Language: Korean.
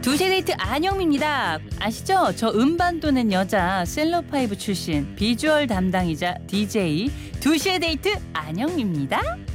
두시의 데이트 안영미입니다. 아시죠? 저 음반 도는 여자 셀럽파이브 출신 비주얼 담당이자 DJ 두시의 데이트 안영미입니다.